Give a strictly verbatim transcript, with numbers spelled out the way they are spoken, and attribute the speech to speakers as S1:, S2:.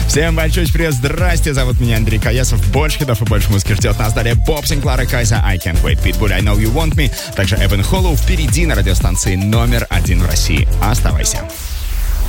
S1: Всем большой привет, здрасте, зовут меня Андрей Каясов. Больше хитов и больше музыки ждет нас. Далее Боб Синклар и Кайза, I Can't Wait, Pitbull, I Know You Want Me. Также Эбен Холлоу впереди на радиостанции номер один в России. Оставайся.